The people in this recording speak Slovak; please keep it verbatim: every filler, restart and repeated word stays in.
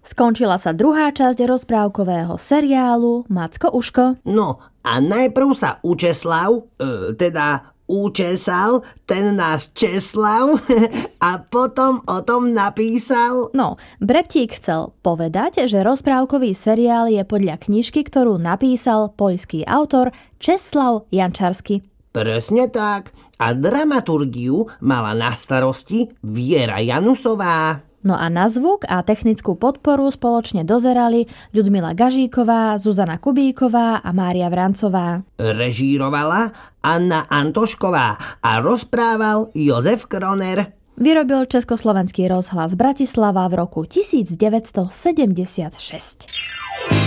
Skončila sa druhá časť rozprávkového seriálu Macko Uško. No a najprv sa Učeslav, e, teda učesal ten náš Česlav a potom o tom napísal... No, Breptík chcel povedať, že rozprávkový seriál je podľa knižky, ktorú napísal poľský autor Czesław Jančarsky. Presne tak. A dramaturgiu mala na starosti Viera Janusová. No a na zvuk a technickú podporu spoločne dozerali Ľudmila Gažíková, Zuzana Kubíková a Mária Vrancová. Režírovala Anna Antošková a rozprával Jozef Kroner. Vyrobil Československý rozhlas Bratislava v roku devätnásť sedemdesiatšesť.